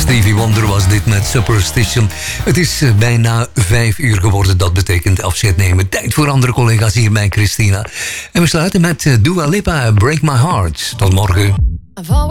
Stevie Wonder was dit met Superstition. Het is bijna 5 uur geworden. Dat betekent afzet nemen. Tijd voor andere collega's hier bij Christina. En we sluiten met Dua Lipa, Break My Heart. Tot morgen.